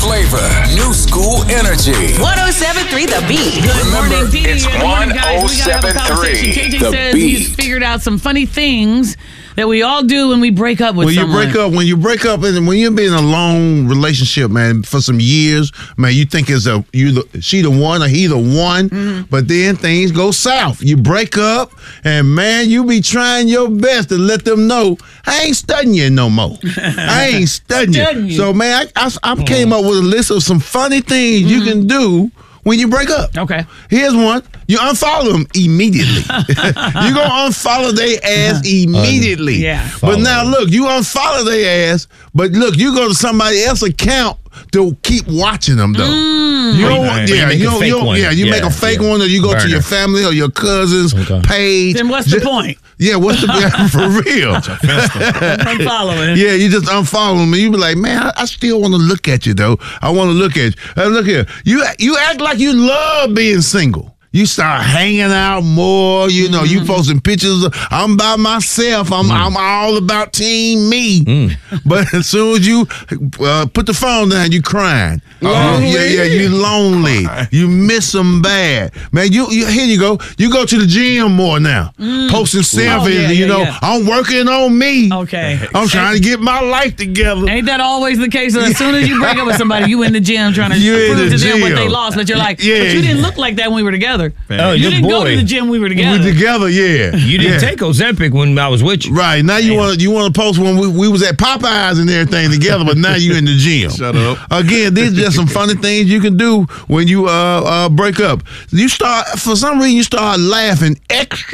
flavor, new school energy. 107.3 The Beat. Good morning, Dee. It's Good morning, guys. We gotta have a 107.3 conversation. KJ The says Beat. he's figured out some funny things that we all do when we break up with someone. When you break up, and when you've been in a long relationship, man, for some years, man, you think she the one or he the one, but then things go south. You break up, and man, you be trying your best to let them know I ain't studying you no more. I ain't studying you. So, man, I came up with a list of some funny things you can do when you break up. Okay. Here's one. You unfollow them immediately. You gonna unfollow their ass immediately. Yeah. But now look, you unfollow their ass, but look, you go to somebody else's account to keep watching them though. You don't want, you make a fake one, or you go to your family or your cousin's page. Then what's the point? Yeah, what's the for real? Unfollowing. Yeah, you just unfollow them, and you be like, man, I still want to look at you though. I want to look at you. Look here, you act like you love being single. You start hanging out more, you know, you posting pictures of, I'm by myself, I'm all about team me. But as soon as you put the phone down, you crying. You lonely. You miss them bad. Man, you here you go. You go to the gym more now. Posting selfies, I'm working on me. Okay. I'm trying to get my life together. Ain't that always the case? As soon as you break up with somebody, you in the gym trying to prove to them what they lost, but you're like, but you didn't look like that when we were together. You didn't go to the gym when we were together. We were together, yeah. You didn't take Ozempic when I was with you. Right. Now you want to post when we was at Popeyes and everything together, but now you in the gym. Shut up. Again, these are just some funny things you can do when you break up. For some reason, you start laughing extra